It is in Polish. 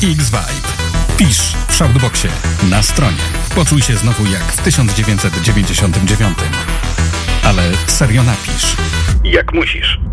X-Vibe. Pisz w Shoutboxie na stronie. Poczuj się znowu jak w 1999. Ale serio napisz. Jak musisz.